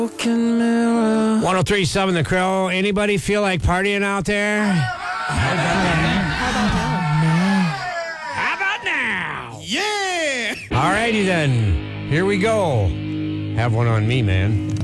1037 The Crow. Anybody feel like partying out there? How about now? Yeah! All righty then. Here we go. Have one on me, man.